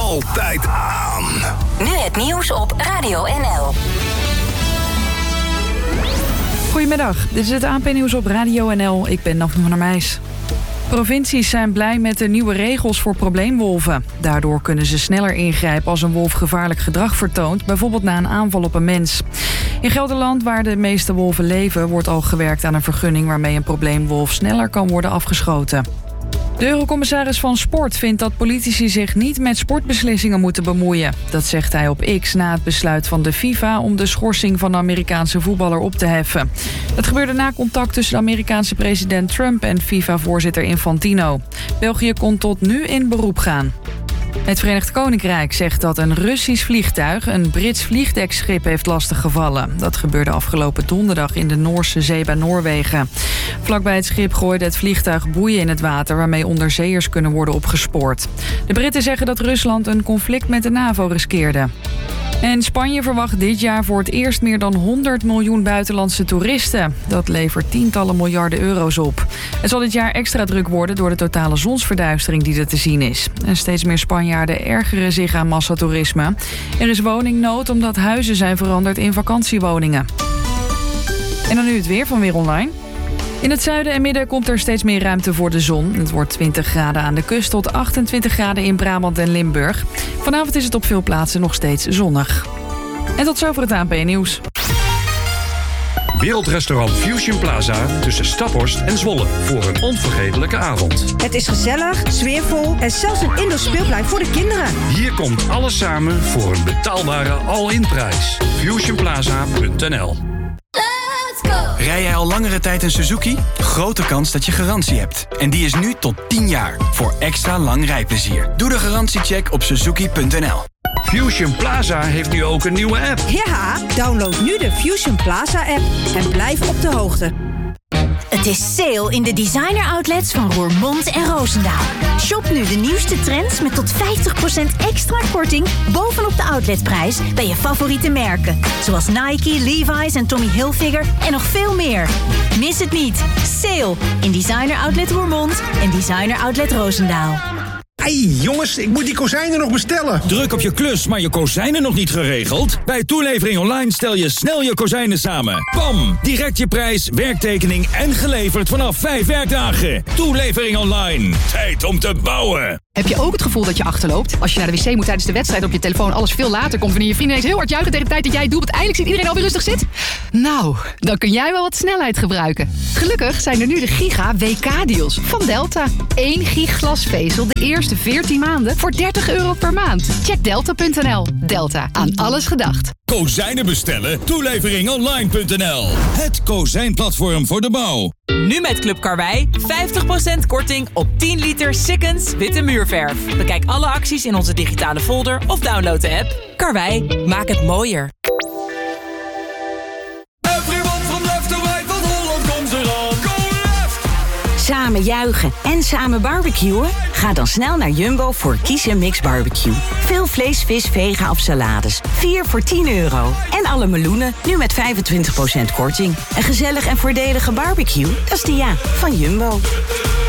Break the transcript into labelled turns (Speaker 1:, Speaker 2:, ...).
Speaker 1: altijd aan.
Speaker 2: Nu het nieuws op Radio NL.
Speaker 3: Goedemiddag, dit is het ANP-nieuws op Radio NL. Ik ben Daphne van der Meijs. Provincies zijn blij met de nieuwe regels voor probleemwolven. Daardoor kunnen ze sneller ingrijpen als een wolf gevaarlijk gedrag vertoont, bijvoorbeeld na een aanval op een mens. In Gelderland, waar de meeste wolven leven, wordt al gewerkt aan een vergunning waarmee een probleemwolf sneller kan worden afgeschoten. De Eurocommissaris van Sport vindt dat politici zich niet met sportbeslissingen moeten bemoeien. Dat zegt hij op X na het besluit van de FIFA om de schorsing van de Amerikaanse voetballer op te heffen. Dat gebeurde na contact tussen de Amerikaanse president Trump en FIFA-voorzitter Infantino. België kon tot nu in beroep gaan. Het Verenigd Koninkrijk zegt dat een Russisch vliegtuig een Brits vliegdekschip heeft lastiggevallen. Dat gebeurde afgelopen donderdag in de Noorse Zee bij Noorwegen. Vlakbij het schip gooide het vliegtuig boeien in het water waarmee onderzeeërs kunnen worden opgespoord. De Britten zeggen dat Rusland een conflict met de NAVO riskeerde. En Spanje verwacht dit jaar voor het eerst meer dan 100 miljoen buitenlandse toeristen. Dat levert tientallen miljarden euro's op. Het zal dit jaar extra druk worden door de totale zonsverduistering die er te zien is. En steeds meer Spanjaarden ergeren zich aan massatoerisme. Er is woningnood omdat huizen zijn veranderd in vakantiewoningen. En dan nu het weer van Weer Online. In het zuiden en midden komt er steeds meer ruimte voor de zon. Het wordt 20 graden aan de kust tot 28 graden in Brabant en Limburg. Vanavond is het op veel plaatsen nog steeds zonnig. En tot zover het ANP-nieuws.
Speaker 4: Wereldrestaurant Fusion Plaza tussen Staphorst en Zwolle voor een onvergetelijke avond.
Speaker 5: Het is gezellig, sfeervol en zelfs een indoor speelplein voor de kinderen.
Speaker 4: Hier komt alles samen voor een betaalbare all-in prijs. FusionPlaza.nl.
Speaker 6: Rij jij al langere tijd een Suzuki? Grote kans dat je garantie hebt. En die is nu tot 10 jaar. Voor extra lang rijplezier. Doe de garantiecheck op Suzuki.nl.
Speaker 4: Fusion Plaza heeft nu ook een nieuwe app.
Speaker 5: Ja, download nu de Fusion Plaza app en blijf op de hoogte.
Speaker 2: Het is sale in de designer outlets van Roermond en Roosendaal. Shop nu de nieuwste trends met tot 50% extra korting bovenop de outletprijs bij je favoriete merken. Zoals Nike, Levi's en Tommy Hilfiger en nog veel meer. Mis het niet. Sale in designer outlet Roermond en designer outlet Roosendaal.
Speaker 7: Hey jongens, ik moet die kozijnen nog bestellen.
Speaker 8: Druk op je klus, maar je kozijnen nog niet geregeld? Bij Toelevering Online stel je snel je kozijnen samen. Bam! Direct je prijs, werktekening en geleverd vanaf 5 werkdagen. Toelevering Online. Tijd om te bouwen.
Speaker 9: Heb je ook het gevoel dat je achterloopt? Als je naar de wc moet tijdens de wedstrijd op je telefoon alles veel later komt wanneer je vrienden ineens heel hard juichen tegen de tijd dat jij het doelpunt eindelijk ziet iedereen alweer rustig zit? Nou, dan kun jij wel wat snelheid gebruiken. Gelukkig zijn er nu de Giga WK-deals van Delta. 1 gig glasvezel de eerste 14 maanden voor €30 per maand. Check delta.nl. Delta, aan alles gedacht.
Speaker 8: Kozijnen bestellen? Toeleveringonline.nl. Het kozijnplatform voor de bouw.
Speaker 10: Nu met Club Karwei 50% korting op 10 liter Sikkens witte muurverf. Bekijk alle acties in onze digitale folder of download de app. Karwei, maak het mooier.
Speaker 2: Samen juichen en samen barbecuen? Ga dan snel naar Jumbo voor Kies & Mix Barbecue. Veel vlees, vis, vega of salades. 4 voor €10. En alle meloenen, nu met 25% korting. Een gezellig en voordelige barbecue, dat is de ja van Jumbo.